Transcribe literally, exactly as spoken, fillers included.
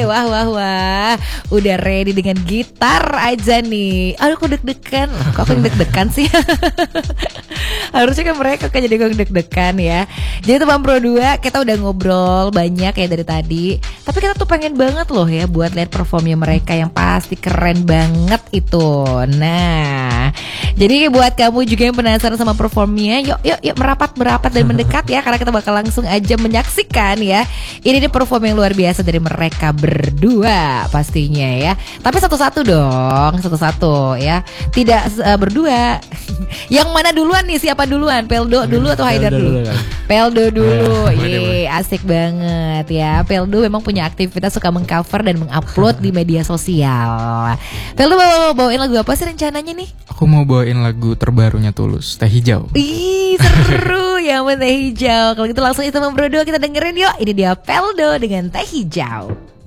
wah wah wah. Udah ready dengan gitar aja nih. Aduh aku deg-degan. Kok aku deg-degan sih? Harusnya kan mereka kan jadi gue deg-degan ya. Jadi teman Pro dua kita udah ngobrol banyak ya dari tadi. Tapi kita tuh pengen banget loh ya buat lihat performnya mereka yang pasti keren banget itu. Nah, jadi buat kamu juga yang penasaran sama performnya, yuk yuk yuk merapat merapat dan mendekat ya, karena kita bakal langsung aja menyaksikan ya. Ini nih perform yang luar biasa dari mereka berdua pastinya ya. Tapi satu-satu dong, satu-satu ya. Tidak uh, berdua. Yang mana duluan nih? Siapa duluan? Peldo dulu atau Haidar dulu? Peldo dulu. Iya, asik banget ya. Peldo memang punya aktivitas suka mengcover dan mengupload di media sosial. Peldo mau bawain lagu apa sih rencananya nih? Aku mau bawain lagu terbarunya Tulus, Teh Hijau. Ih, seru ya sama Teh Hijau. Kalau gitu langsung itu Teman Pro dua kita dengerin yuk. Ini dia Peldo dengan Teh Hijau.